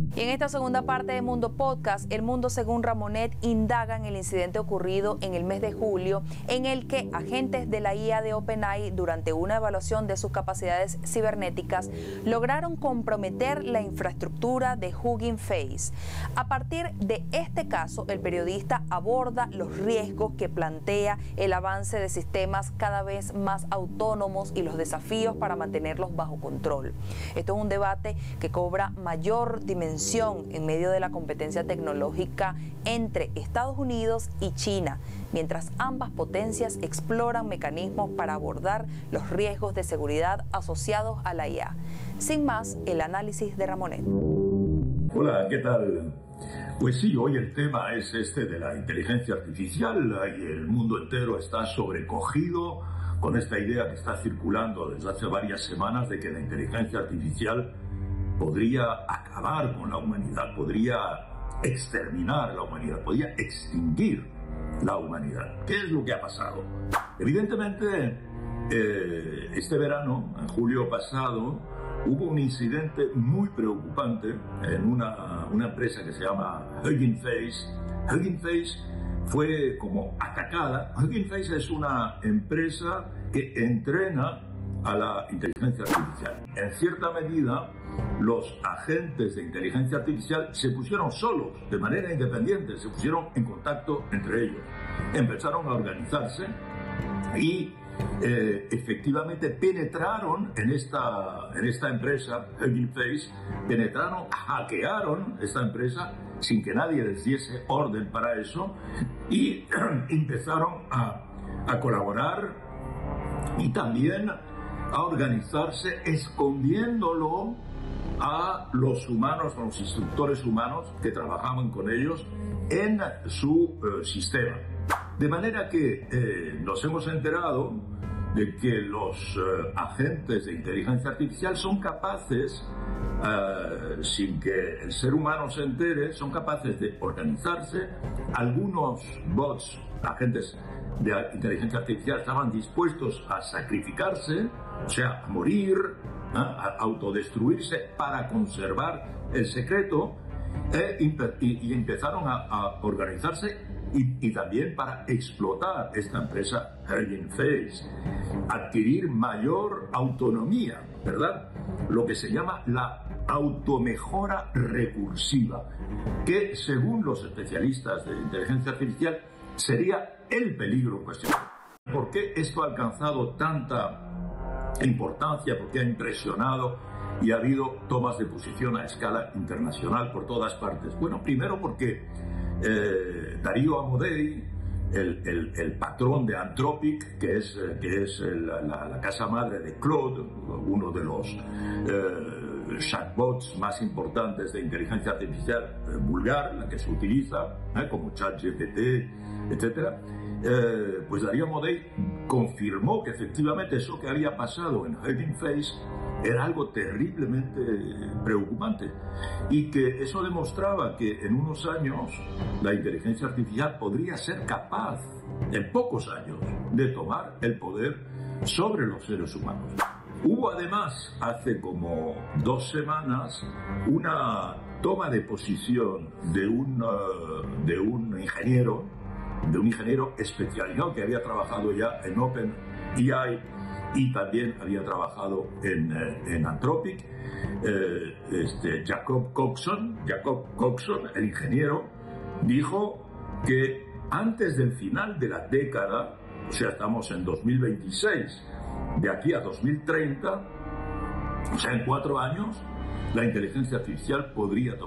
Y en esta segunda parte de Mundo Podcast, El Mundo según Ramonet indaga en el incidente ocurrido en el mes de julio, en el que agentes de la IA de OpenAI, durante una evaluación de sus capacidades cibernéticas, lograron comprometer la infraestructura de Hugging Face. A partir de este caso, el periodista aborda los riesgos que plantea el avance de sistemas cada vez más autónomos y los desafíos para mantenerlos bajo control. Esto es un debate que cobra mayor dimensión en medio de la competencia tecnológica entre Estados Unidos y China, mientras ambas potencias exploran mecanismos para abordar los riesgos de seguridad asociados a la IA. Sin más, el análisis de Ramonet. Hola, ¿qué tal? Pues sí, hoy el tema es este de la inteligencia artificial y el mundo entero está sobrecogido con esta idea que está circulando desde hace varias semanas de que la inteligencia artificial podría acabar con la humanidad, podría exterminar la humanidad, podría extinguir la humanidad. ¿Qué es lo que ha pasado? Evidentemente, este verano, en julio pasado, hubo un incidente muy preocupante en una empresa que se llama Hugging Face. Hugging Face fue como atacada. Hugging Face es una empresa que entrena a la inteligencia artificial. En cierta medida, los agentes de inteligencia artificial se pusieron solos, de manera independiente, se pusieron en contacto entre ellos. Empezaron a organizarse y efectivamente penetraron en esta empresa, Hugging Face, hackearon esta empresa sin que nadie les diese orden para eso y empezaron a colaborar y también a organizarse escondiéndolo a los humanos, a los instructores humanos que trabajaban con ellos en su sistema. De manera que nos hemos enterado de que los agentes de inteligencia artificial son capaces, sin que el ser humano se entere, son capaces de organizarse. Algunos bots, agentes de inteligencia artificial, estaban dispuestos a sacrificarse, o sea, a morir, a autodestruirse para conservar el secreto, y empezaron a organizarse y también para explotar esta empresa Hugging Face, adquirir mayor autonomía, ¿verdad? Lo que se llama la automejora recursiva, que según los especialistas de inteligencia artificial sería el peligro en cuestión. ¿Por qué esto ha alcanzado tanta importancia? ¿Por qué ha impresionado y ha habido tomas de posición a escala internacional por todas partes? Bueno, primero porque Darío Amodei, el patrón de Anthropic, que es la casa madre de Claude, uno de los chatbots más importantes de inteligencia artificial vulgar, la que se utiliza, como ChatGPT, etc. Pues Darío Amodei confirmó que efectivamente eso que había pasado en Hugging Face era algo terriblemente preocupante y que eso demostraba que en unos años la inteligencia artificial podría ser capaz, en pocos años, de tomar el poder sobre los seres humanos. Hubo además, hace como 2 semanas, una toma de posición de un ingeniero especializado que había trabajado ya en OpenAI y también había trabajado en Anthropic, Jacob Coxon, el ingeniero, dijo que antes del final de la década, o sea, estamos en 2026, de aquí a 2030, o sea, en 4 años, la inteligencia artificial podría tomar